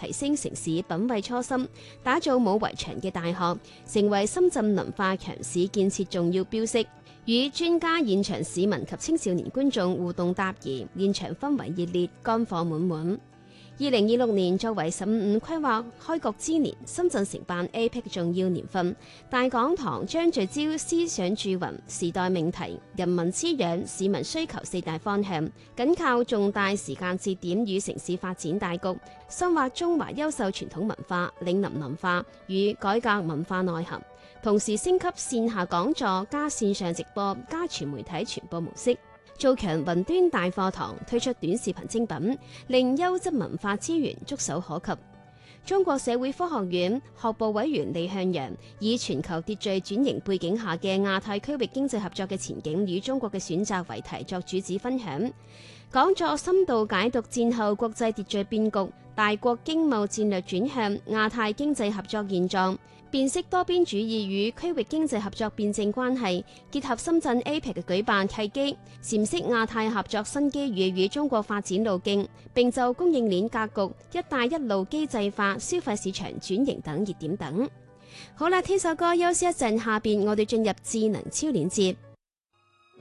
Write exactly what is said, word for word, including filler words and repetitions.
提升城市品位初心，打造冇圍牆嘅大學，成為深圳文化強市建設重要標識。與專家、現場市民及青少年觀眾互動答疑，現場氛圍熱烈，乾貨滿滿。二零二六年作為十五五規劃開局之年，深圳承辦 A P E C 重要年份，大講堂將聚焦思想鑄運、時代命題、人民滋養、市民需求四大方向，緊靠重大時間節點與城市發展大局，深挖中華優秀傳統文化、嶺南文化與改革文化內涵，同時升級線下講座加線上直播加全媒體傳播模式。做強雲端大課堂，推出短視頻精品，令優質文化資源觸手可及。中國社會科學院學部委員李向陽以全球秩序轉型背景下嘅亞太區域經濟合作嘅前景與中國嘅選擇為題作主旨分享。講座深度解讀戰後國際秩序變局、大國經貿戰略轉向、亞太經濟合作現狀，辨識多邊主義與區域經濟合作辯證關係，結合深圳 A P E C 嘅舉辦契機，闡釋亞太合作新機遇與中國發展路徑，並就供應鏈格局、一帶一路機制化、消費市場轉型等熱點等。好啦，聽首歌休息一陣，下邊我哋進入智能超鏈接。